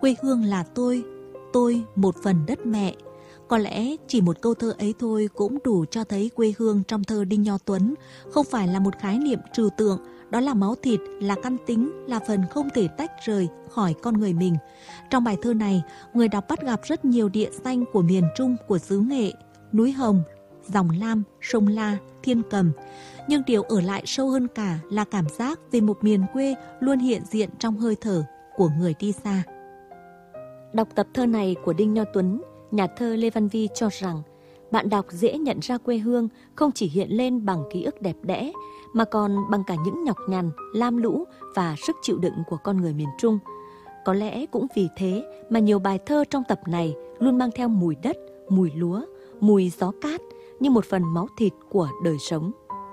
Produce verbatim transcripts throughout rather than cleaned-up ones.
Quê hương là tôi, tôi một phần đất mẹ. Có lẽ chỉ một câu thơ ấy thôi cũng đủ cho thấy quê hương trong thơ Đinh Nho Tuấn không phải là một khái niệm trừu tượng, đó là máu thịt, là căn tính, là phần không thể tách rời khỏi con người mình. Trong bài thơ này, người đọc bắt gặp rất nhiều địa danh của miền Trung, của xứ Nghệ, núi Hồng, dòng Lam, sông La, Thiên Cầm. Nhưng điều ở lại sâu hơn cả là cảm giác về một miền quê luôn hiện diện trong hơi thở của người đi xa. Đọc tập thơ này của Đinh Nho Tuấn, nhà thơ Lê Văn Vi cho rằng bạn đọc dễ nhận ra quê hương không chỉ hiện lên bằng ký ức đẹp đẽ, mà còn bằng cả những nhọc nhằn, lam lũ và sức chịu đựng của con người miền Trung. Có lẽ cũng vì thế mà nhiều bài thơ trong tập này luôn mang theo mùi đất, mùi lúa, mùi gió cát như một phần máu thịt của đời sống.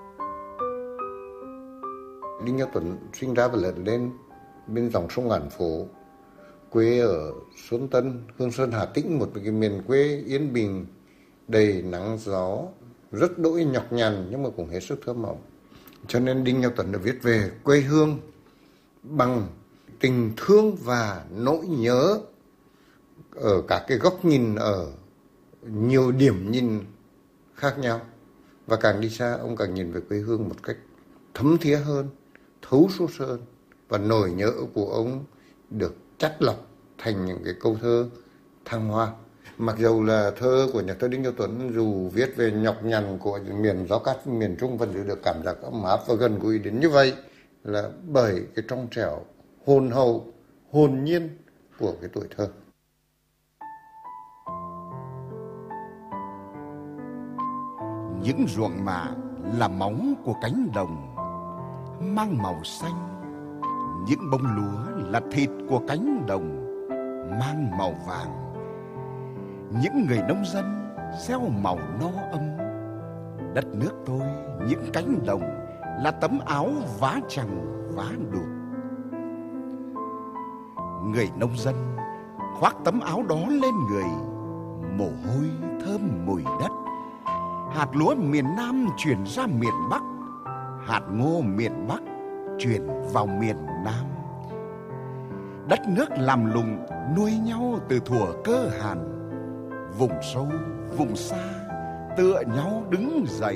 Đinh Nho Tuấn sinh ra và lớn lên bên dòng sông Ngàn Phố, quê ở Xuân Tân, Hương Sơn, Hà Tĩnh, một cái miền quê yên bình, đầy nắng gió, rất đỗi nhọc nhằn nhưng mà cũng hết sức thơ mộng. Cho nên Đinh Nho Tuấn đã viết về quê hương bằng tình thương và nỗi nhớ ở các cái góc nhìn, ở nhiều điểm nhìn khác nhau. Và càng đi xa, ông càng nhìn về quê hương một cách thấm thía hơn, thấu suốt hơn. Và nỗi nhớ của ông được chắt lọc thành những cái câu thơ thăng hoa. Mặc dù là thơ của nhà thơ Đinh Nho Tuấn dù viết về nhọc nhằn của miền gió cát miền Trung vẫn giữ được cảm giác ấm áp và gần gũi đến như vậy là bởi cái trong trẻo, hồn hậu, hồn nhiên của cái tuổi thơ. Những ruộng mạ là máu của cánh đồng mang màu xanh, những bông lúa là thịt của cánh đồng mang màu vàng. Những người nông dân gieo màu no ấm. Đất nước tôi, những cánh đồng là tấm áo vá chằng vá đụt. Người nông dân khoác tấm áo đó lên người, mồ hôi thơm mùi đất. Hạt lúa miền Nam chuyển ra miền Bắc, hạt ngô miền Bắc chuyển vào miền Nam. Đất nước làm lụng nuôi nhau từ thuở cơ hàn. Vùng sâu, vùng xa tựa nhau đứng dậy.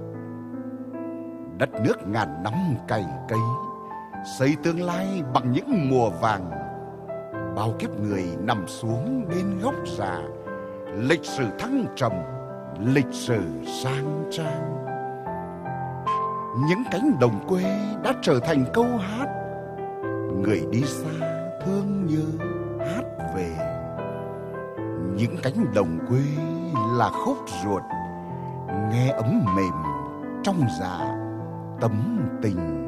Đất nước ngàn năm cày cấy, xây tương lai bằng những mùa vàng. Bao kiếp người nằm xuống bên gốc già, lịch sử thăng trầm, lịch sử sang trang. Những cánh đồng quê đã trở thành câu hát, người đi xa thương nhớ hát về. Những cánh đồng quê là khúc ruột, nghe ấm mềm trong dạ tấm tình.